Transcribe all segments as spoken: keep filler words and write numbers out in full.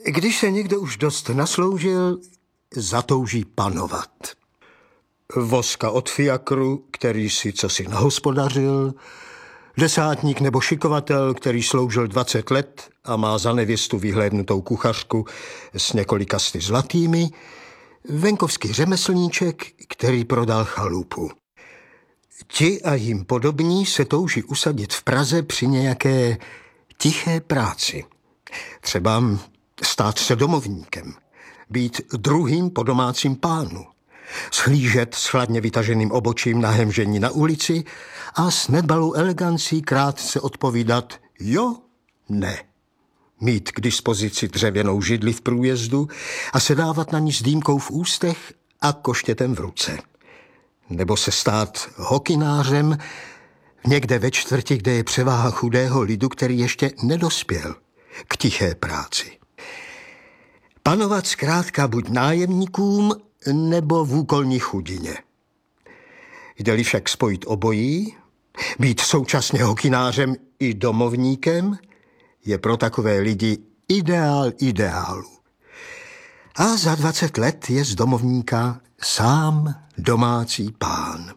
Když se někdo už dost nasloužil, zatouží panovat. Voska od fiakru, který si cosi nahospodařil, desátník nebo šikovatel, který sloužil dvacet let a má za nevěstu vyhlédnutou kuchařku s několika sty zlatými, venkovský řemeslníček, který prodal chalupu. Ti a jim podobní se touží usadit v Praze při nějaké tiché práci. Třeba stát se domovníkem, být druhým po domácím pánu, shlížet s chladně vytaženým obočím na hemžení na ulici a s nedbalou elegancí krátce odpovídat jo, ne. Mít k dispozici dřevěnou židli v průjezdu a sedávat na ní s dýmkou v ústech a koštětem v ruce. Nebo se stát hokynářem někde ve čtvrti, kde je převáha chudého lidu, který ještě nedospěl k tiché práci. Panovat zkrátka buď nájemníkům, nebo v úkolní chudině. Jde-li však spojit obojí, být současně hokynářem i domovníkem, je pro takové lidi ideál ideálu. A za dvacet let je z domovníka sám domácí pán.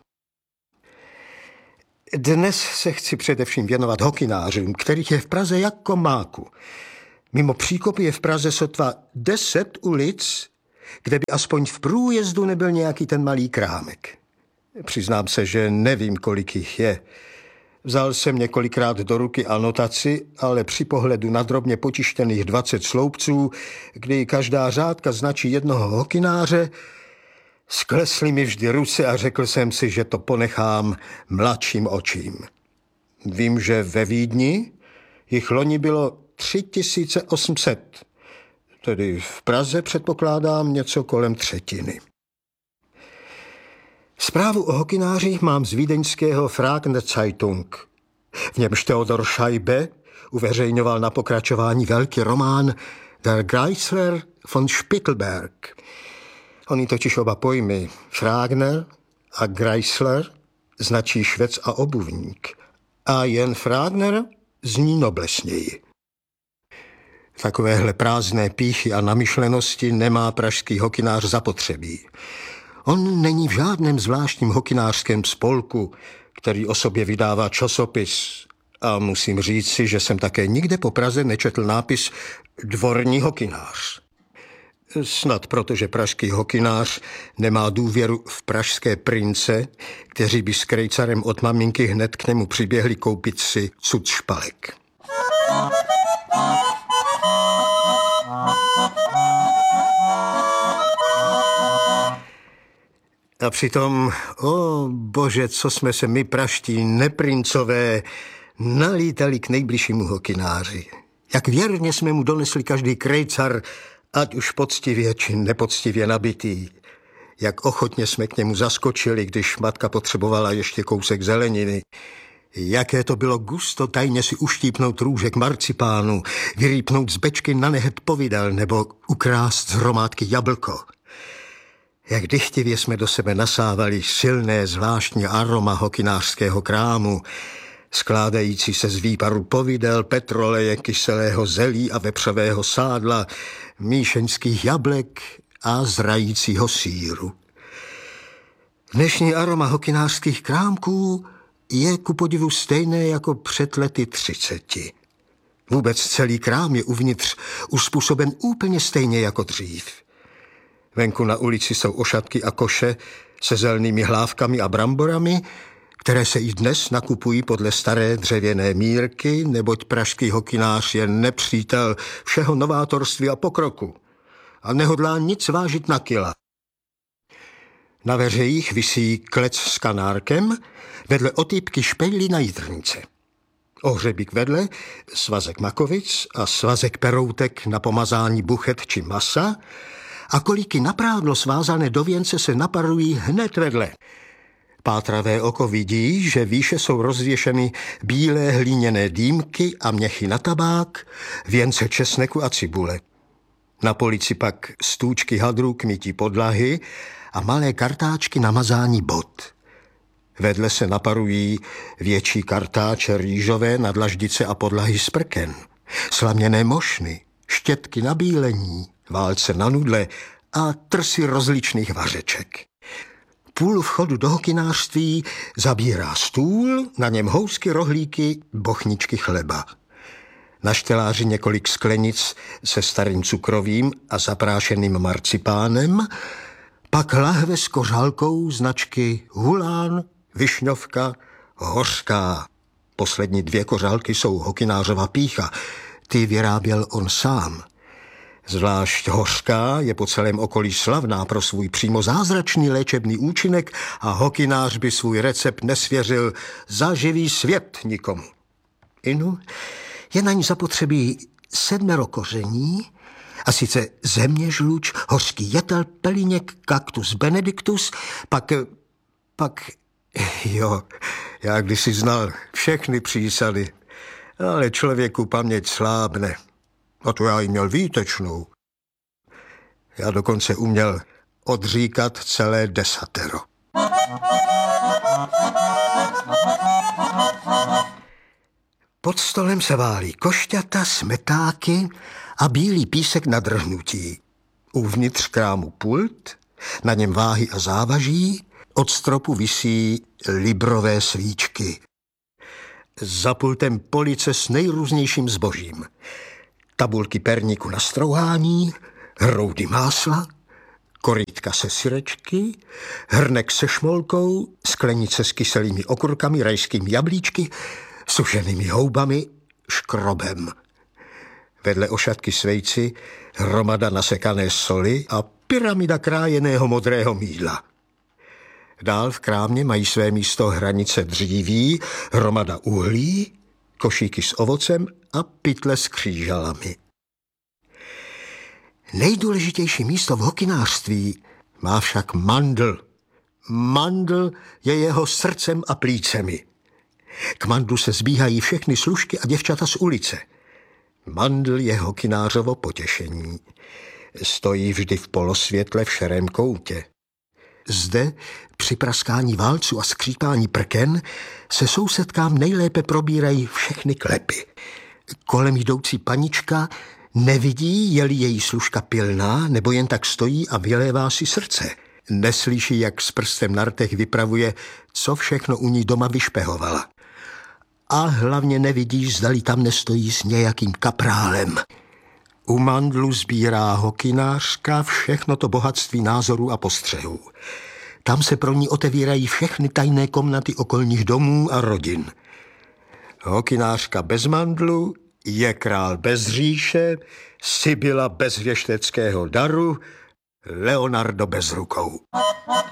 Dnes se chci především věnovat hokynářům, kterých je v Praze jako máku. Mimo příkopy je v Praze sotva deset ulic, kde by aspoň v průjezdu nebyl nějaký ten malý krámek. Přiznám se, že nevím, kolik jich je. Vzal jsem několikrát do ruky anotaci, ale při pohledu na drobně potištěných dvacet sloupců, kdy každá řádka značí jednoho hokynáře, sklesly mi vždy ruce a řekl jsem si, že to ponechám mladším očím. Vím, že ve Vídni jich loni bylo tři tisíce osm set, tedy v Praze předpokládám něco kolem třetiny. Zprávu o hokynářích mám z vídeňského Fragner Zeitung. V němž Theodor Scheibe uveřejňoval na pokračování velký román Der Greisler von Spittelberg. Oni totiž oba pojmy Fragner a Greisler značí švec a obuvník a jen Fragner zní noblesněji. Takovéhle prázdné pýchy a namyšlenosti nemá pražský hokynář zapotřebí. On není v žádném zvláštním hokynářském spolku, který o sobě vydává časopis. A musím říct si, že jsem také nikde po Praze nečetl nápis dvorní hokynář. Snad protože pražský hokynář nemá důvěru v pražské prince, kteří by s krejcarem od maminky hned k němu přiběhli koupit si cud špalek. A přitom, o bože, co jsme se my praští neprincové nalítali k nejbližšímu hokynáři. Jak věrně jsme mu donesli každý krejcar, ať už poctivě či nepoctivě nabitý. Jak ochotně jsme k němu zaskočili, když matka potřebovala ještě kousek zeleniny. Jaké to bylo gusto tajně si uštípnout růžek marcipánu, vyrýpnout z bečky na nehet povidel nebo ukrást z hromádky jablko. Jak dychtivě jsme do sebe nasávali silné zvláštní aroma hokynářského krámu, skládající se z výparu povidel, petroleje, kyselého zelí a vepřového sádla, míšeňských jablek a zrajícího sýru. Dnešní aroma hokynářských krámků je ku podivu stejné jako před lety třiceti. Vůbec celý krám je uvnitř uspůsoben úplně stejně jako dřív. Venku na ulici jsou ošatky a koše se zelnými hlávkami a bramborami, které se i dnes nakupují podle staré dřevěné mírky, neboť pražský hokynář je nepřítel všeho novátorství a pokroku a nehodlá nic vážit na kila. Na veřejích visí klec s kanárkem, vedle otýpky špejlí na jitrnice. Ohřebík vedle, svazek makovic a svazek peroutek na pomazání buchet či masa a kolíky na prádlo svázané do věnce se naparují hned vedle. Pátravé oko vidí, že výše jsou rozvěšeny bílé hlíněné dýmky a měchy na tabák, věnce česneku a cibule. Na polici pak stůčky hadrů k mytí podlahy a malé kartáčky na mazání bot. Vedle se naparují větší kartáče rýžové na dlaždice a podlahy z prken, slaměné mošny, štětky na bílení, válce na nudle a trsy rozličných vařeček. Půl vchodu do hokynářství zabírá stůl, na něm housky, rohlíky, bochničky chleba. Na šteláři několik sklenic se starým cukrovým a zaprášeným marcipánem, pak lahve s kořálkou značky Hulán, Višňovka, Hořká. Poslední dvě kořálky jsou hokynářova pýcha. Ty vyráběl on sám. Zvlášť Hořká je po celém okolí slavná pro svůj přímo zázračný léčebný účinek a hokynář by svůj recept nesvěřil za živý svět nikomu. Inu je na ní zapotřebí sedmero koření, a sice zeměžluč, hořký jetel, pelíněk, kaktus benedictus, pak, pak, jo, já kdysi znal všechny přísady, ale člověku paměť slábne. A to já jí měl výtečnou. Já dokonce uměl odříkat celé desatero. Pod stolem se válí košťata, smetáky a bílý písek na drhnutí. Uvnitř krámu pult, na něm váhy a závaží, od stropu visí librové svíčky. Za pultem police s nejrůznějším zbožím. Tabulky perníku na strouhání, hroudy másla, korýtka se syrečky, hrnek se šmolkou, sklenice s kyselými okurkami, rajskými jablíčky, sušenými houbami, škrobem. Vedle ošatky s vejci hromada nasekané soli a pyramida krájeného modrého mýdla. Dál v krámě mají své místo hranice dříví, hromada uhlí, košíky s ovocem a pytle s křížalami. Nejdůležitější místo v hokynářství má však mandl. Mandl je jeho srdcem a plícemi. K mandlu se zbíhají všechny služky a děvčata z ulice. Mandl je hokynářovo potěšení. Stojí vždy v polosvětle v šerém koutě. Zde, při praskání válců a skřípání prken, se sousedkám nejlépe probírají všechny klepy. Kolem jdoucí panička nevidí, je-li její služka pilná, nebo jen tak stojí a vylévá si srdce. Neslyší, jak s prstem na rtech vypravuje, co všechno u ní doma vyšpehovala. A hlavně nevidí, zdali tam nestojí s nějakým kaprálem. U mandlu sbírá hokynářka všechno to bohatství názorů a postřehů. Tam se pro ní otevírají všechny tajné komnaty okolních domů a rodin. Hokynářka bez mandlu je král bez říše, Sibyla bez věšteckého daru, Leonardo bez rukou.